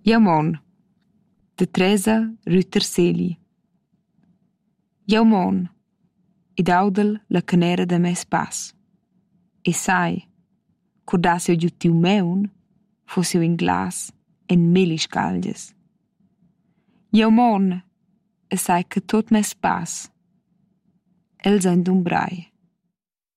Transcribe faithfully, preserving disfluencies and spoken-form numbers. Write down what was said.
Jaumon, de Teresa Rüterseli. Jaumon, id audel la canera da mes pass. E sai, curdà siu giutiu meun, fossiu in glas en meli scalgias. Jaumon, e sai che tot mes pass. Els ein d'un brai.